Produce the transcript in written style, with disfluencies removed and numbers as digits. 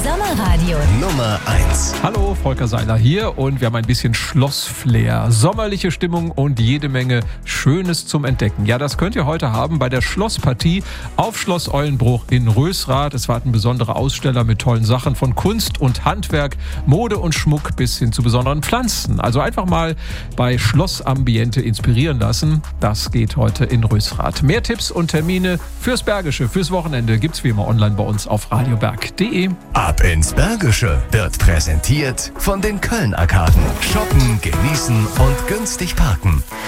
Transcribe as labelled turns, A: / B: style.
A: Sommerradio
B: Nummer 1.
C: Hallo, Volker Seiler hier und wir haben ein bisschen Schlossflair, sommerliche Stimmung und jede Menge Schönes zum Entdecken. Ja, das könnt ihr heute haben bei der Schlosspartie auf Schloss Eulenbruch in Rösrath. Es warten besondere Aussteller mit tollen Sachen von Kunst und Handwerk, Mode und Schmuck bis hin zu besonderen Pflanzen. Also einfach mal bei Schlossambiente inspirieren lassen. Das geht heute in Rösrath. Mehr Tipps und Termine fürs Bergische, fürs Wochenende gibt's wie immer online bei uns auf radioberg.de.
B: Ab ins Bergische wird präsentiert von den Köln-Arkaden. Shoppen, genießen und günstig parken.